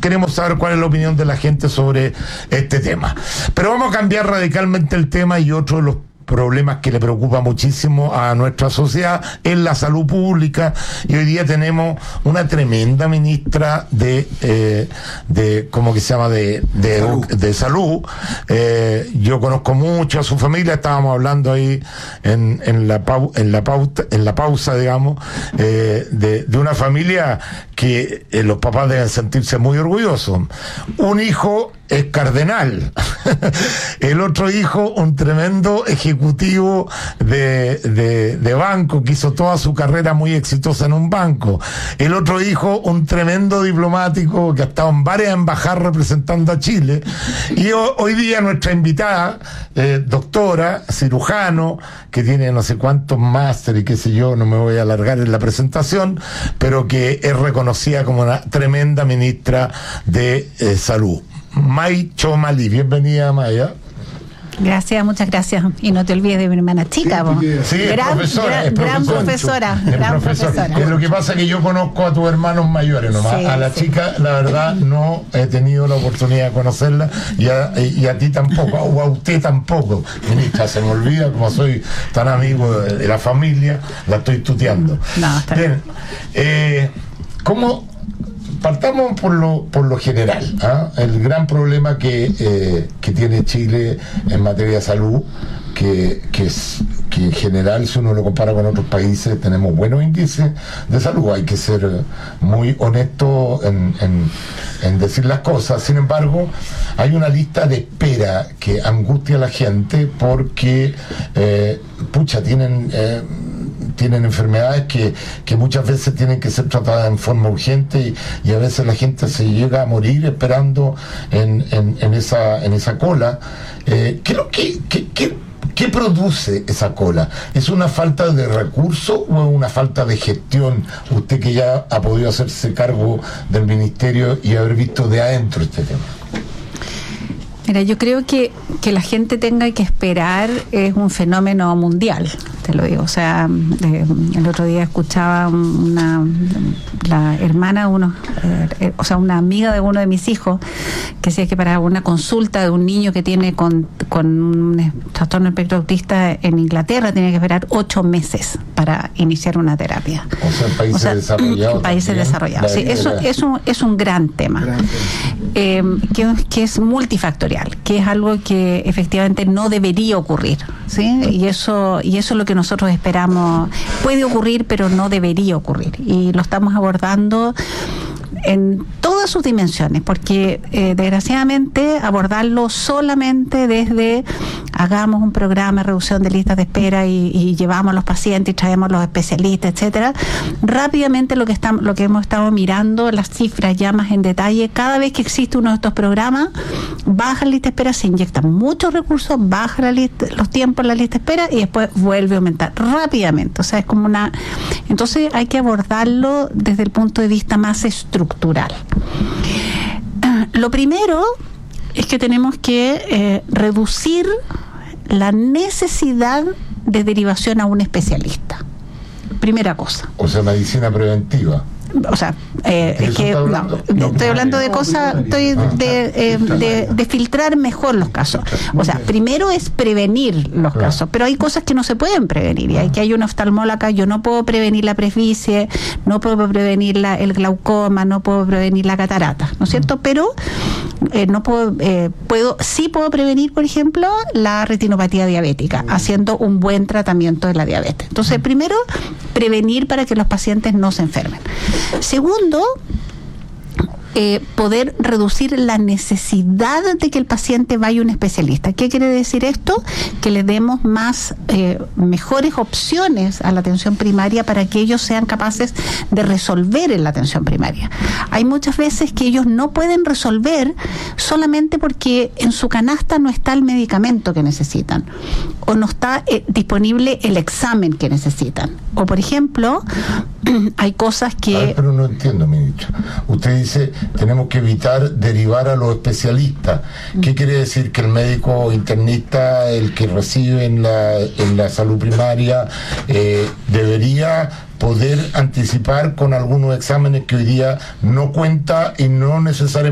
queremos saber cuál es la opinión de la gente sobre este tema. Pero vamos a cambiar radicalmente el tema, y otro de los problemas que le preocupa muchísimo a nuestra sociedad es la salud pública, y hoy día tenemos una tremenda ministra de ¿cómo que se llama? de salud. Yo conozco mucho a su familia, estábamos hablando ahí en la pausa, digamos, de una familia que los papás deben sentirse muy orgullosos. Un hijo es cardenal, el otro hijo un tremendo ejecutivo de banco, que hizo toda su carrera muy exitosa en un banco, el otro hijo un tremendo diplomático que ha estado en varias embajadas representando a Chile, y hoy día nuestra invitada, doctora, cirujano, que tiene no sé cuántos máster y qué sé yo, no me voy a alargar en la presentación, pero que es reconocida como una tremenda ministra de salud. May Chomali, bienvenida, Maya. Gracias, muchas gracias. Y no te olvides de mi hermana chica, sí, gran profesora. Lo que pasa es que yo conozco a tus hermanos mayores nomás. Sí, a la chica, la verdad, no he tenido la oportunidad de conocerla, y a ti tampoco, o a usted tampoco. Ministra, se me olvida, como soy tan amigo de la familia, la estoy tuteando. No, está bien. ¿Cómo? Partamos por lo general, ¿ah? El gran problema que tiene Chile en materia de salud, que en general, si uno lo compara con otros países, tenemos buenos índices de salud. Hay que ser muy honesto en decir las cosas. Sin embargo, hay una lista de espera que angustia a la gente porque tienen enfermedades que muchas veces tienen que ser tratadas en forma urgente, y a veces la gente se llega a morir esperando en esa cola. ¿Qué produce esa cola? ¿Es una falta de recursos o es una falta de gestión? Usted, que ya ha podido hacerse cargo del ministerio y haber visto de adentro este tema. Mira, yo creo que la gente tenga que esperar es un fenómeno mundial, te lo digo. O sea, el otro día escuchaba la hermana de una amiga de uno de mis hijos, que decía que para una consulta de un niño que tiene con un trastorno espectro autista en Inglaterra tiene que esperar 8 meses para iniciar una terapia. O sea, países desarrollados. Sí, eso es un gran tema. Que es multifactorial, que es algo que efectivamente no debería ocurrir, ¿sí? Y eso es lo que nosotros esperamos. Puede ocurrir, pero no debería ocurrir, y lo estamos abordando en todas sus dimensiones, porque desgraciadamente abordarlo solamente desde hagamos un programa de reducción de listas de espera y llevamos a los pacientes y traemos a los especialistas, etcétera. Rápidamente lo que hemos estado mirando, las cifras ya más en detalle, cada vez que existe uno de estos programas, baja la lista de espera, se inyectan muchos recursos, baja los tiempos en la lista de espera y después vuelve a aumentar rápidamente. O sea, es como entonces hay que abordarlo desde el punto de vista más estructural. Lo primero es que tenemos que reducir la necesidad de derivación a un especialista. Primera cosa. O sea, medicina preventiva. O sea, es que estoy hablando de cosas, de filtrar mejor los casos. O sea, primero es prevenir los casos, pero hay cosas que no se pueden prevenir, y aquí hay una oftalmóloga, yo no puedo prevenir la presbicie, no puedo prevenir el glaucoma, no puedo prevenir la catarata, ¿no es cierto? Pero sí puedo prevenir, por ejemplo, la retinopatía diabética, haciendo un buen tratamiento de la diabetes. Entonces, primero, prevenir para que los pacientes no se enfermen. Segundo, poder reducir la necesidad de que el paciente vaya a un especialista. ¿Qué quiere decir esto? Que le demos mejores opciones a la atención primaria para que ellos sean capaces de resolver en la atención primaria. Hay muchas veces que ellos no pueden resolver solamente porque en su canasta no está el medicamento que necesitan, o no está disponible el examen que necesitan. O, por ejemplo, hay cosas que... pero no entiendo, ministra. Usted dice, tenemos que evitar derivar a los especialistas. ¿Qué quiere decir? Que el médico internista, el que recibe en la salud primaria, debería poder anticipar con algunos exámenes que hoy día no cuenta y no necesariamente